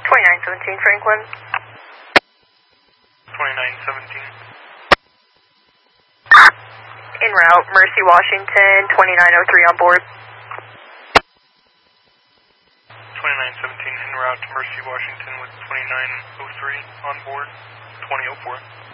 2917 Franklin. 2917. En route, Mercy Washington, 2903 on board. 2917 en route to Mercy Washington with 2903 on board, 2004.